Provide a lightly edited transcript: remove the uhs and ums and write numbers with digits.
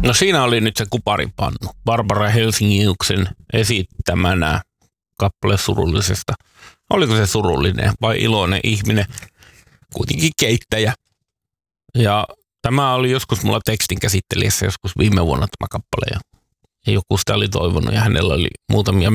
No siinä oli nyt se kuparipannu. Barbara Helsingiuksen esittämänä kappale surullisesta. Oliko se surullinen vai iloinen ihminen? Kuitenkin keittäjä. Ja tämä oli joskus mulla tekstin käsittelijässä joskus viime vuonna tämä kappale. Ja joku sitä oli toivonut ja hänellä oli muutamia